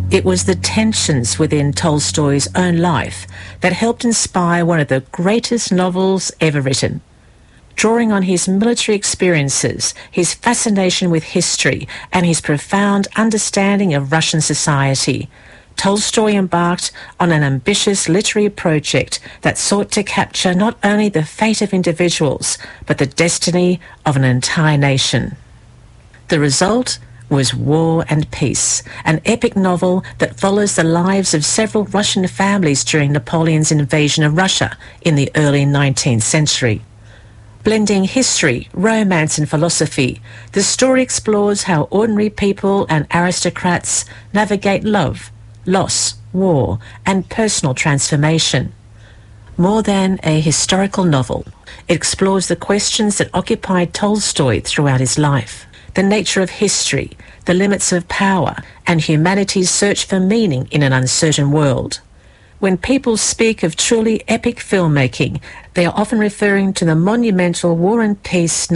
It was the tensions within Tolstoy's own life that helped inspire one of the greatest novels ever written. Drawing on his military experiences, his fascination with history, and his profound understanding of Russian society, Tolstoy embarked on an ambitious literary project that sought to capture not only the fate of individuals, but the destiny of an entire nation. The result was War and Peace, an epic novel that follows the lives of several Russian families during Napoleon's invasion of Russia in the early 19th century. Blending history, romance and philosophy, the story explores how ordinary people and aristocrats navigate love, loss, war and personal transformation. More than a historical novel, it explores the questions that occupied Tolstoy throughout his life. The nature of history, the limits of power, and humanity's search for meaning in an uncertain world. When people speak of truly epic filmmaking, they are often referring to the monumental War and Peace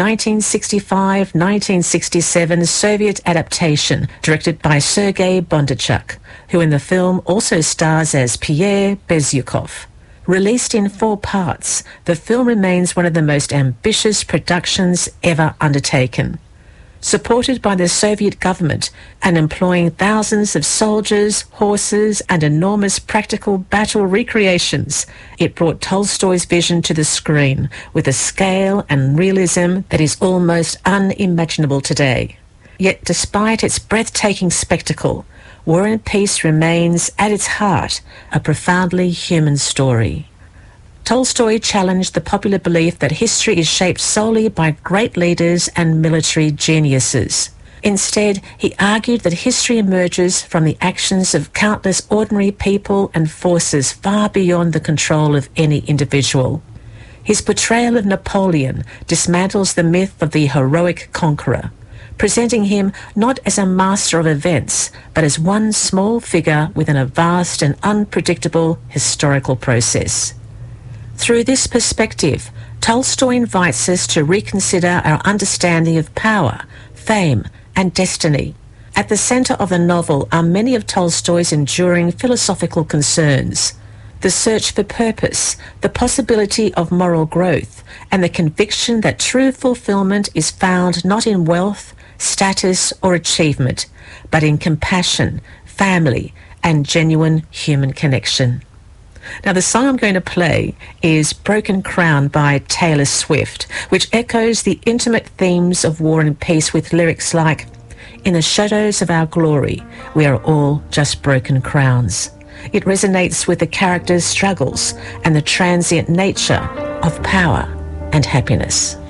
1965-1967 Soviet adaptation directed by Sergei Bondarchuk, who in the film also stars as Pierre Bezukhov. Released in 4 parts, the film remains one of the most ambitious productions ever undertaken. Supported by the Soviet government and employing thousands of soldiers, horses, and enormous practical battle recreations, it brought Tolstoy's vision to the screen with a scale and realism that is almost unimaginable today. Yet despite its breathtaking spectacle, War and Peace remains at its heart a profoundly human story. Tolstoy challenged the popular belief that history is shaped solely by great leaders and military geniuses. Instead, he argued that history emerges from the actions of countless ordinary people and forces far beyond the control of any individual. His portrayal of Napoleon dismantles the myth of the heroic conqueror, presenting him not as a master of events, but as one small figure within a vast and unpredictable historical process. Through this perspective, Tolstoy invites us to reconsider our understanding of power, fame, and destiny. At the centre of the novel are many of Tolstoy's enduring philosophical concerns: the search for purpose, the possibility of moral growth, and the conviction that true fulfillment is found not in wealth, status, or achievement, but in compassion, family, and genuine human connection. Now, the song I'm going to play is Broken Crown by Taylor Swift, which echoes the intimate themes of War and Peace with lyrics like, "In the shadows of our glory, we are all just broken crowns." It resonates with the characters' struggles and the transient nature of power and happiness.